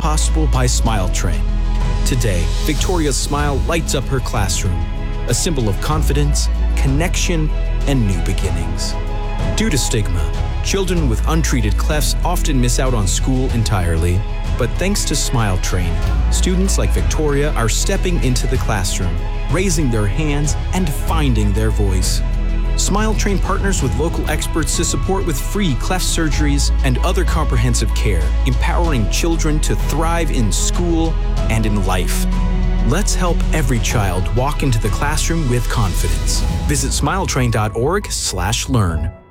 possible by Smile Train. Today, Victoria's smile lights up her classroom, a symbol of confidence, connection, and new beginnings. Due to stigma, children with untreated clefts often miss out on school entirely. But thanks to Smile Train, students like Victoria are stepping into the classroom, raising their hands, and finding their voice. Smile Train partners with local experts to support with free cleft surgeries and other comprehensive care, empowering children to thrive in school and in life. Let's help every child walk into the classroom with confidence. Visit smiletrain.org/learn.